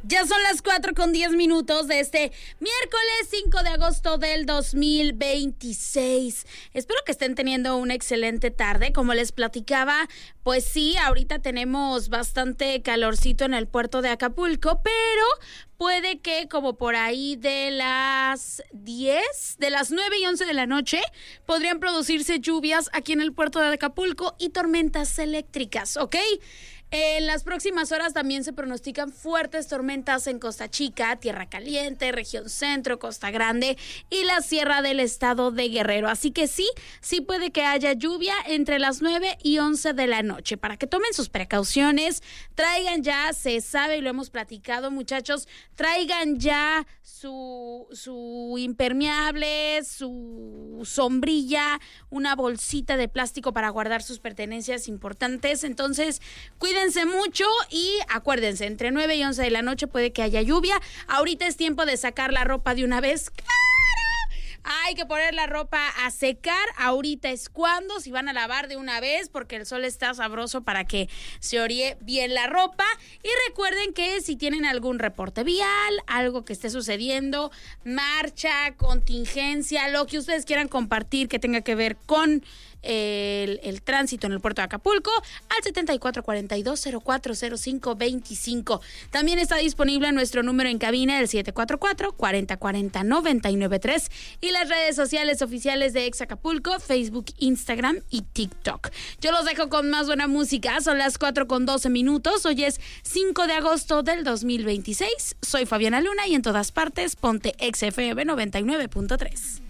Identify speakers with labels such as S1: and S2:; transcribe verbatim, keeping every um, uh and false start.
S1: Ya son las cuatro con diez minutos de este miércoles cinco de agosto del dos mil veintiséis. Espero que estén teniendo una excelente tarde. Como les platicaba, pues sí, ahorita tenemos bastante calorcito en el puerto de Acapulco, pero puede que como por ahí de las diez, de las nueve y once de la noche, podrían producirse lluvias aquí en el puerto de Acapulco y tormentas eléctricas, ¿ok? En las próximas horas también se pronostican fuertes tormentas en Costa Chica, Tierra Caliente, Región Centro, Costa Grande y la Sierra del Estado de Guerrero. Así que sí, sí puede que haya lluvia entre las nueve y once de la noche. Para que tomen sus precauciones, traigan ya, se sabe y lo hemos platicado, muchachos, traigan ya su, su impermeable, su sombrilla, una bolsita de plástico para guardar sus pertenencias importantes. Entonces, cuídense. Cuídense mucho y acuérdense, entre nueve y once de la noche puede que haya lluvia. Ahorita es tiempo de sacar la ropa de una vez. ¡Claro! Hay que poner la ropa a secar. Ahorita es cuando, si van a lavar de una vez, porque el sol está sabroso para que se oríe bien la ropa. Y recuerden que si tienen algún reporte vial, algo que esté sucediendo, marcha, contingencia, lo que ustedes quieran compartir que tenga que ver con El, el tránsito en el puerto de Acapulco, al setenta y cuatro cuarenta y dos cero cuatro cero cinco veinticinco. También está disponible nuestro número en cabina, el siete cuatro cuatro, cuarenta cuarenta, noventa y nueve tres, y las redes sociales oficiales de Ex Acapulco, Facebook, Instagram y TikTok. Yo los dejo con más buena música. Son las cuatro con doce minutos. Hoy es cinco de agosto del dos mil veintiséis. Soy Fabiana Luna y en todas partes ponte X F M noventa y nueve punto tres.